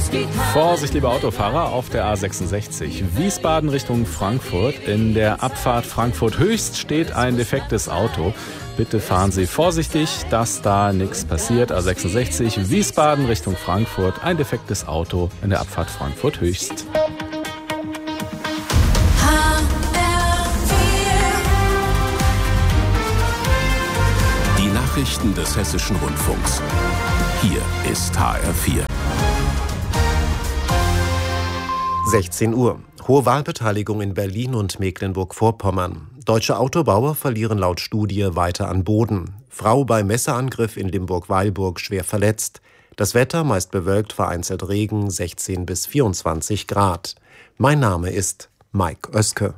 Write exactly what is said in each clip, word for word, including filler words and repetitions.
Vorsicht, liebe Autofahrer, auf der A sechsundsechzig. Wiesbaden Richtung Frankfurt. In der Abfahrt Frankfurt-Höchst steht ein defektes Auto. Bitte fahren Sie vorsichtig, dass da nichts passiert. A sechsundsechzig, Wiesbaden Richtung Frankfurt. Ein defektes Auto in der Abfahrt Frankfurt-Höchst. Die Nachrichten des Hessischen Rundfunks. Hier ist H R vier. sechzehn Uhr. Hohe Wahlbeteiligung in Berlin und Mecklenburg-Vorpommern. Deutsche Autobauer verlieren laut Studie weiter an Boden. Frau bei Messerangriff in Limburg-Weilburg schwer verletzt. Das Wetter meist bewölkt, vereinzelt Regen, sechzehn bis vierundzwanzig Grad. Mein Name ist Mike Oeske.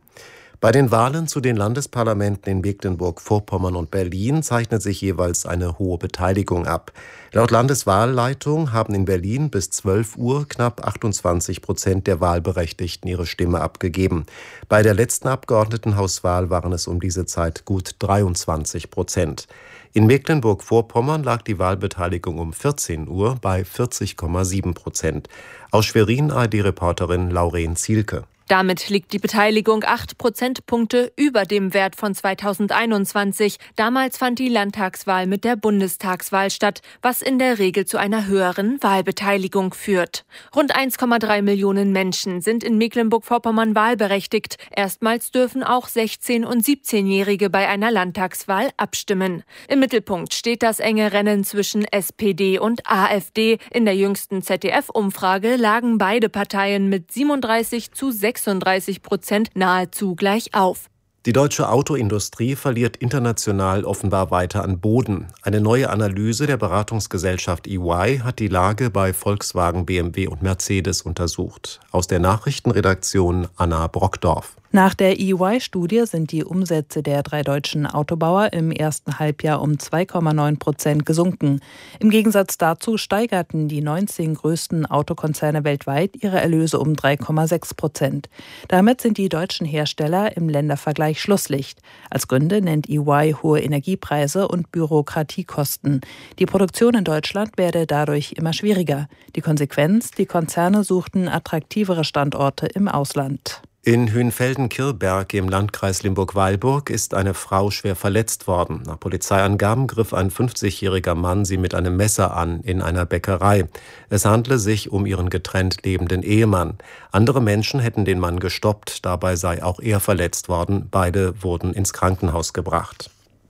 Bei den Wahlen zu den Landesparlamenten in Mecklenburg-Vorpommern und Berlin zeichnet sich jeweils eine hohe Beteiligung ab. Laut Landeswahlleitung haben in Berlin bis zwölf Uhr knapp achtundzwanzig Prozent der Wahlberechtigten ihre Stimme abgegeben. Bei der letzten Abgeordnetenhauswahl waren es um diese Zeit gut dreiundzwanzig Prozent. In Mecklenburg-Vorpommern lag die Wahlbeteiligung um vierzehn Uhr bei vierzig Komma sieben Prozent. Aus Schwerin A R D-Reporterin Lauren Zielke. Damit liegt die Beteiligung acht Prozentpunkte über dem Wert von zweitausendeinundzwanzig. Damals fand die Landtagswahl mit der Bundestagswahl statt, was in der Regel zu einer höheren Wahlbeteiligung führt. Rund eins Komma drei Millionen Menschen sind in Mecklenburg-Vorpommern wahlberechtigt. Erstmals dürfen auch sechzehn- und siebzehnjährige bei einer Landtagswahl abstimmen. Im Mittelpunkt steht das enge Rennen zwischen S P D und AfD. In der jüngsten Z D F-Umfrage lagen beide Parteien mit siebenunddreißig zu sechsunddreißig Prozent nahezu gleich auf. Die deutsche Autoindustrie verliert international offenbar weiter an Boden. Eine neue Analyse der Beratungsgesellschaft E Y hat die Lage bei Volkswagen, B M W und Mercedes untersucht. Aus der Nachrichtenredaktion Anna Brockdorf. Nach der E Y-Studie sind die Umsätze der drei deutschen Autobauer im ersten Halbjahr um zwei Komma neun Prozent gesunken. Im Gegensatz dazu steigerten die neunzehn größten Autokonzerne weltweit ihre Erlöse um drei Komma sechs Prozent. Damit sind die deutschen Hersteller im Ländervergleich Schlusslicht. Als Gründe nennt E Y hohe Energiepreise und Bürokratiekosten. Die Produktion in Deutschland werde dadurch immer schwieriger. Die Konsequenz: Die Konzerne suchten attraktivere Standorte im Ausland. In Hünfelden-Kirberg im Landkreis Limburg-Weilburg ist eine Frau schwer verletzt worden. Nach Polizeiangaben griff ein fünfzigjähriger Mann sie mit einem Messer an in einer Bäckerei. Es handle sich um ihren getrennt lebenden Ehemann. Andere Menschen hätten den Mann gestoppt, dabei sei auch er verletzt worden. Beide wurden ins Krankenhaus gebracht.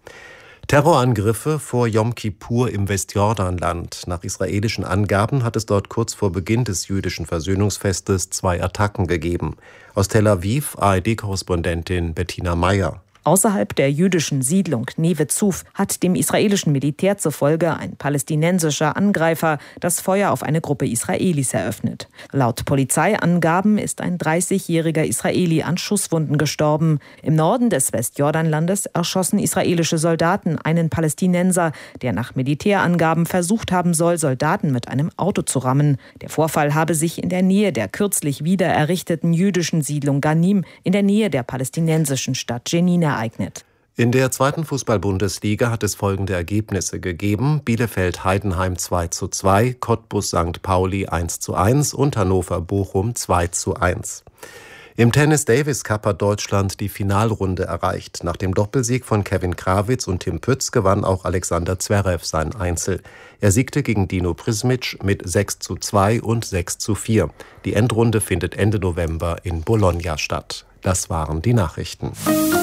Terrorangriffe vor Yom Kippur im Westjordanland. Nach israelischen Angaben hat es dort kurz vor Beginn des jüdischen Versöhnungsfestes zwei Attacken gegeben. Aus Tel Aviv A R D-Korrespondentin Bettina Meyer. Außerhalb der jüdischen Siedlung Neve Zuf hat dem israelischen Militär zufolge ein palästinensischer Angreifer das Feuer auf eine Gruppe Israelis eröffnet. Laut Polizeiangaben ist ein dreißigjähriger Israeli an Schusswunden gestorben. Im Norden des Westjordanlandes erschossen israelische Soldaten einen Palästinenser, der nach Militärangaben versucht haben soll, Soldaten mit einem Auto zu rammen. Der Vorfall habe sich in der Nähe der kürzlich wieder errichteten jüdischen Siedlung Ganim in der Nähe der palästinensischen Stadt Jenin ereignet. In der zweiten Fußball-Bundesliga hat es folgende Ergebnisse gegeben: Bielefeld-Heidenheim zwei zu zwei, Cottbus Sankt Pauli eins zu eins und Hannover-Bochum zwei zu eins. Im Tennis Davis Cup hat Deutschland die Finalrunde erreicht. Nach dem Doppelsieg von Kevin Krawitz und Tim Pütz gewann auch Alexander Zverev sein Einzel. Er siegte gegen Dino Prismic mit sechs zu zwei und sechs zu vier. Die Endrunde findet Ende November in Bologna statt. Das waren die Nachrichten.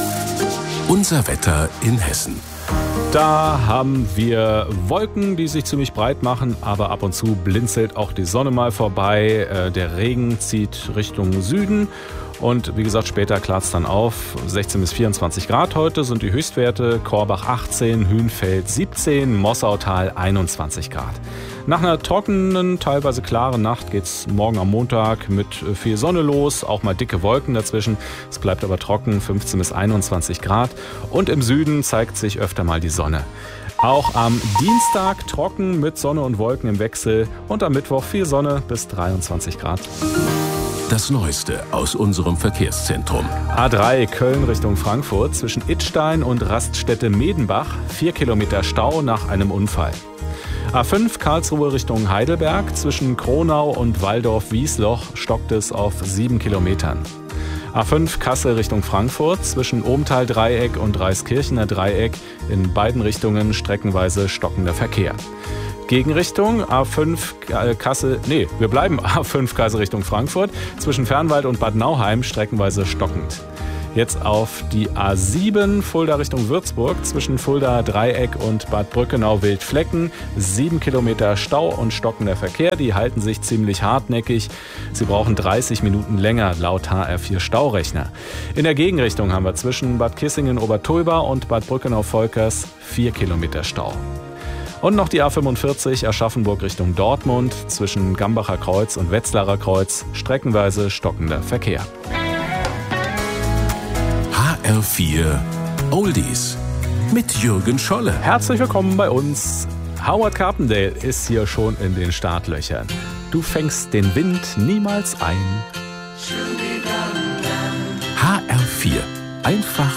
Unser Wetter in Hessen. Da haben wir Wolken, die sich ziemlich breit machen, aber ab und zu blinzelt auch die Sonne mal vorbei. Der Regen zieht Richtung Süden und wie gesagt, später klart es dann auf. sechzehn bis vierundzwanzig Grad heute sind die Höchstwerte. Korbach achtzehn, Hünfeld siebzehn, Mossautal einundzwanzig Grad. Nach einer trockenen, teilweise klaren Nacht geht es morgen am Montag mit viel Sonne los, auch mal dicke Wolken dazwischen. Es bleibt aber trocken, fünfzehn bis einundzwanzig Grad. Und im Süden zeigt sich öfter mal die Sonne. Auch am Dienstag trocken mit Sonne und Wolken im Wechsel und am Mittwoch viel Sonne bis dreiundzwanzig Grad. Das Neueste aus unserem Verkehrszentrum. A drei Köln Richtung Frankfurt zwischen Idstein und Raststätte Medenbach. Vier Kilometer Stau nach einem Unfall. A fünf Karlsruhe Richtung Heidelberg. Zwischen Kronau und Walldorf-Wiesloch stockt es auf sieben Kilometern. A fünf Kassel Richtung Frankfurt. Zwischen Ohmtal-Dreieck und Reiskirchener Dreieck in beiden Richtungen streckenweise stockender Verkehr. Gegenrichtung A fünf Kassel, nee, wir bleiben A fünf Kassel Richtung Frankfurt. Zwischen Fernwald und Bad Nauheim streckenweise stockend. Jetzt auf die A sieben Fulda Richtung Würzburg. Zwischen Fulda Dreieck und Bad Brückenau-Wildflecken. Sieben Kilometer Stau und stockender Verkehr. Die halten sich ziemlich hartnäckig. Sie brauchen dreißig Minuten länger laut H R vier Staurechner. In der Gegenrichtung haben wir zwischen Bad Kissingen-Obertulba und Bad Brückenau-Volkers vier Kilometer Stau. Und noch die A fünfundvierzig Aschaffenburg Richtung Dortmund. Zwischen Gambacher Kreuz und Wetzlarer Kreuz streckenweise stockender Verkehr. H R vier Oldies mit Jürgen Scholle. Herzlich willkommen bei uns. Howard Carpendale ist hier schon in den Startlöchern. Du fängst den Wind niemals ein. H R vier. Einfach